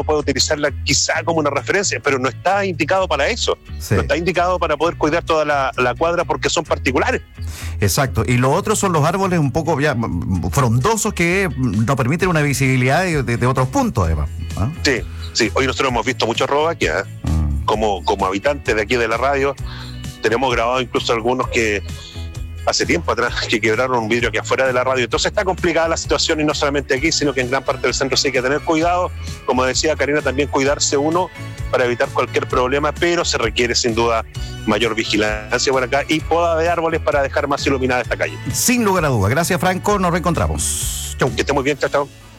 uno puede utilizarla quizá como una referencia, pero no está indicado para eso. Sí. No está indicado para poder cuidar toda la cuadra porque son particulares. Exacto. Y lo otro son los árboles un poco ya frondosos que no permiten una visibilidad de otros puntos, además. ¿Ah? Sí. Hoy nosotros hemos visto muchos robos aquí, ¿eh? Como habitantes de aquí de la radio. Tenemos grabado incluso algunos que hace tiempo atrás que quebraron un vidrio aquí afuera de la radio. Entonces está complicada la situación, y no solamente aquí, sino que en gran parte del centro sí hay que tener cuidado. Como decía Karina, también cuidarse uno para evitar cualquier problema, pero se requiere sin duda mayor vigilancia por acá y poda de árboles para dejar más iluminada esta calle. Sin lugar a dudas. Gracias, Franco. Nos reencontramos. Chau. Que esté muy bien, chao.